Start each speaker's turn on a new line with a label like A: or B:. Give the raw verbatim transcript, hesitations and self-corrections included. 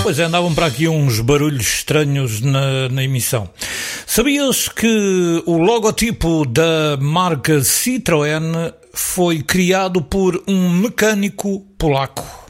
A: Pois é, andavam para aqui uns barulhos estranhos na, na emissão. Sabias que o logotipo da marca Citroën foi criado por um mecânico polaco?